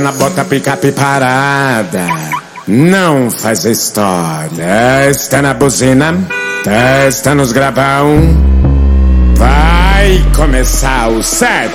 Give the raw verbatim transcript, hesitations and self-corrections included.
Na bota picape parada, não faz história. Testa na buzina, testa nos gravão. Vai começar o set.